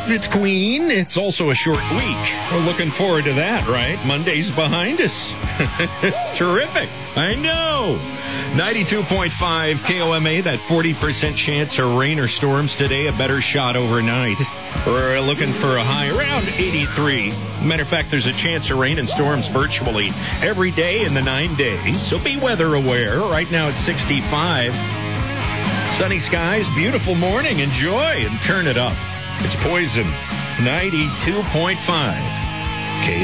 It's Queen. It's also a short week. We're looking forward to that, right? Monday's behind us. It's terrific. I know. 92.5 KOMA, that 40% chance of rain or storms today, a better shot overnight. We're looking for a high around 83. Matter of fact, there's a chance of rain and storms virtually every day in the 9 days, so be weather aware. Right now it's 65. Sunny skies, beautiful morning. Enjoy and turn it up. It's Poison 92.5 KOMA.